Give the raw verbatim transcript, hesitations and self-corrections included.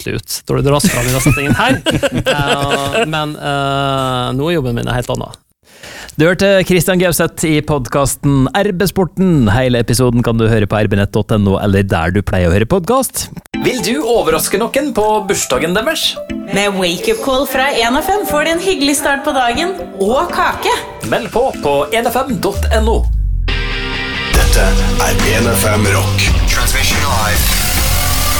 latterlig ut når du dras fra denne settingen her. Uh, men uh, nå er jobben min helt annet. Du hørte Kristian Gauseth i podcasten R B-sporten. Hele episoden kan du høre på r b nett punktum no eller der du pleier å høre podcast. Vil du overraske noen på bursdagen deres? Med wake-up call fra en F M får du en hyggelig start på dagen og kake. Meld på på en f m punktum no. Dette er en F M Rock. Transmission live.